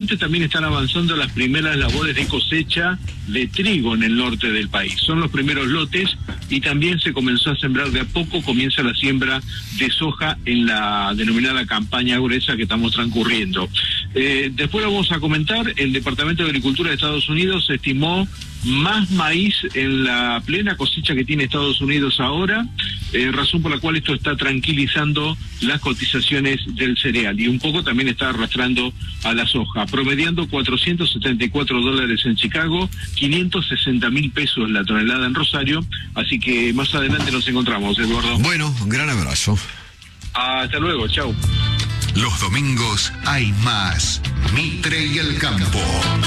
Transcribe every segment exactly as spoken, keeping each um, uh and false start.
paralelamente también están avanzando las primeras labores de cosecha de trigo en el norte del país. Son los primeros lotes y también se comenzó a sembrar de a poco, comienza la siembra de soja en la denominada campaña gruesa que estamos transcurriendo. Eh, después lo vamos a comentar, el Departamento de Agricultura de Estados Unidos estimó más maíz en la plena cosecha que tiene Estados Unidos ahora, eh, razón por la cual esto está tranquilizando las cotizaciones del cereal y un poco también está arrastrando a la soja, promediando cuatrocientos setenta y cuatro dólares en Chicago, quinientos sesenta mil pesos la tonelada en Rosario, así que más adelante nos encontramos, Eduardo. Bueno, un gran abrazo. Hasta luego, chau. Los domingos hay más Mitre y el Campo.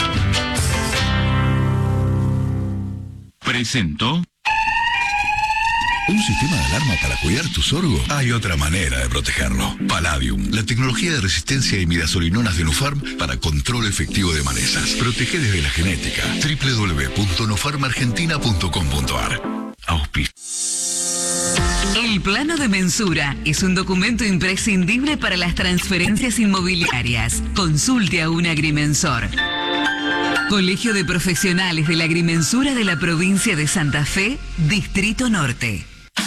Presento. ¿Un sistema de alarma para cuidar tu sorgo? Hay otra manera de protegerlo. Palladium, la tecnología de resistencia a imidazolinonas de Nufarm para control efectivo de malezas. Protege desde la genética. doble u doble u doble u punto nufarm argentina punto com punto a r. Auspicio. El plano de mensura es un documento imprescindible para las transferencias inmobiliarias. Consulte a un agrimensor. Colegio de Profesionales de la Agrimensura de la Provincia de Santa Fe, Distrito Norte.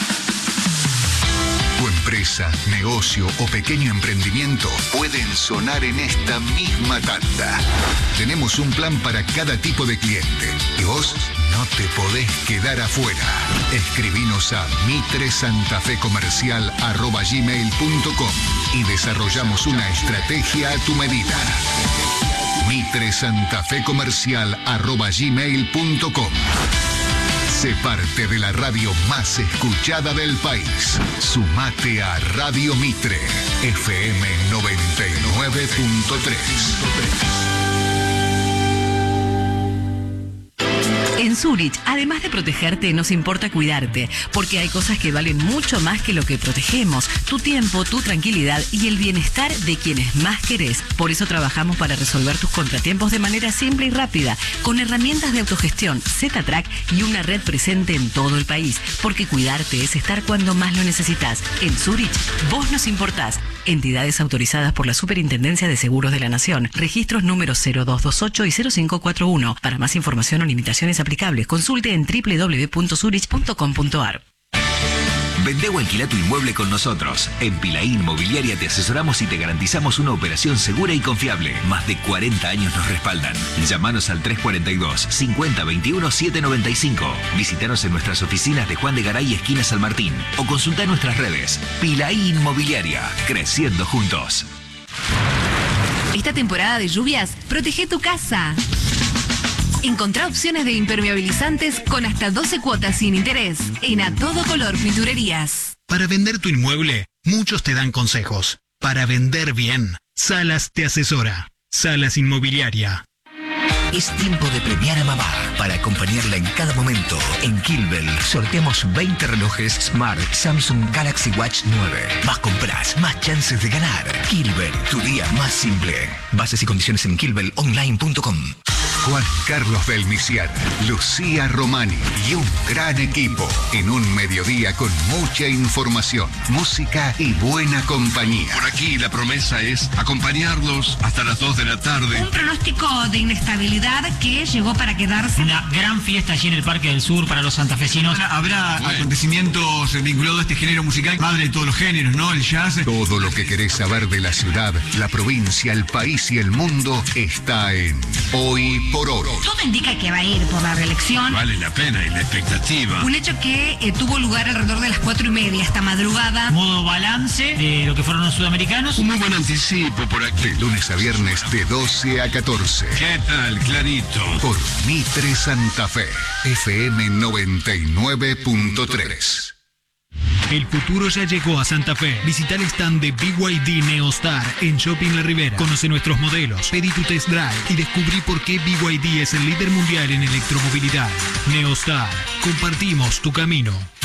Tu empresa, negocio o pequeño emprendimiento pueden sonar en esta misma tanda. Tenemos un plan para cada tipo de cliente y vos no te podés quedar afuera. Escribinos a mitresantafecomercial arroba gmail punto com y desarrollamos una estrategia a tu medida. mitresantafecomercial arroba gmail punto com. Sé parte de la radio más escuchada del país. Sumate a Radio Mitre, F M noventa y nueve punto tres. En Zurich, además de protegerte, nos importa cuidarte, porque hay cosas que valen mucho más que lo que protegemos: tu tiempo, tu tranquilidad y el bienestar de quienes más querés. Por eso trabajamos para resolver tus contratiempos de manera simple y rápida, con herramientas de autogestión, Z-Track y una red presente en todo el país, porque cuidarte es estar cuando más lo necesitas. En Zurich, vos nos importás. Entidades autorizadas por la Superintendencia de Seguros de la Nación. Registros números cero dos dos ocho y cero cinco cuatro uno. Para más información o limitaciones aplicables, consulte en doble u doble u doble u punto zurich punto com punto a r. Vendé o alquila tu inmueble con nosotros. En Pilaí Inmobiliaria te asesoramos y te garantizamos una operación segura y confiable. Más de cuarenta años nos respaldan. Llámanos al tres cuatro dos, cinco cero dos uno, siete nueve cinco. Visítanos en nuestras oficinas de Juan de Garay, esquina San Martín. O consulta nuestras redes. Pilaí Inmobiliaria. Creciendo juntos. Esta temporada de lluvias, protege tu casa. Encontrá opciones de impermeabilizantes con hasta doce cuotas sin interés en A Todo Color Pinturerías. Para vender tu inmueble, muchos te dan consejos. Para vender bien, Salas te asesora. Salas Inmobiliaria. Es tiempo de premiar a mamá para acompañarla en cada momento. En Kilbel sorteamos veinte relojes Smart Samsung Galaxy Watch nueve. Más compras, más chances de ganar. Kilbel, tu día más simple. Bases y condiciones en kilbel online punto com. Juan Carlos Belmiciar, Lucía Romani y un gran equipo en un mediodía con mucha información, música y buena compañía. Por aquí la promesa es acompañarlos hasta las dos de la tarde. Un pronóstico de inestabilidad que llegó para quedarse. Una gran fiesta allí en el Parque del Sur para los santafesinos. Habrá bueno. acontecimientos vinculados a este género musical, madre de todos los géneros, ¿no? El jazz. Todo lo que querés saber de la ciudad, la provincia, el país y el mundo está en Hoy por Hoy. Todo indica que va a ir por la reelección. Vale la pena y la expectativa. Un hecho que eh, tuvo lugar alrededor de las cuatro y media esta madrugada. Modo balance de lo que fueron los sudamericanos. Un muy buen anticipo por aquí. De lunes a viernes de doce a catorce. ¿Qué tal, Clarito? Por Mitre Santa Fe, F M noventa y nueve punto tres. El futuro ya llegó a Santa Fe. Visita el stand de B Y D Neostar en Shopping La Ribera. Conoce nuestros modelos, pedí tu test drive y descubrí por qué B Y D es el líder mundial en electromovilidad. Neostar, compartimos tu camino.